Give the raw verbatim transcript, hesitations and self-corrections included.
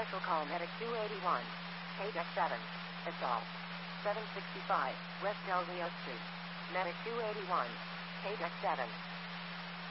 Special call Medic two eighty-one. K deck seven. Assault. seven sixty-five, West Del Rio Street. Medic two eighty-one. K deck seven.